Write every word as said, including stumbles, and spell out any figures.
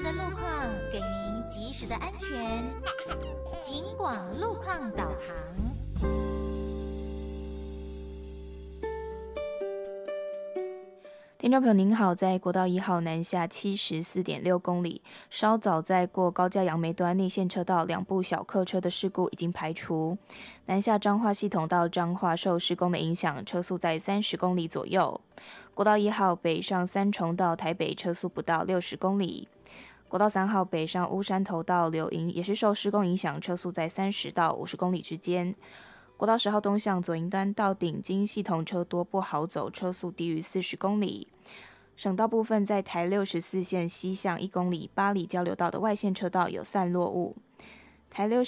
的路况，给您及时的安全。警广路况导航。 听众朋友您好，在国道一号南下七十四点六公里，稍早在过高架杨梅端内线车道两部小客车的事故已经排除。南下彰化系统到彰化受施工的影响，车速在三十公里左右。国道一号北上三重到台北车速不到六十公里。国道三号北上乌山头到柳营也是受施工影响，车速在三十到五十公里之间。国道十号东向左营端到顶金系统车多不好走，车速低于四十公里。省道部分在台六十四线西向一公里八里交流道的外线车道有散落物。台六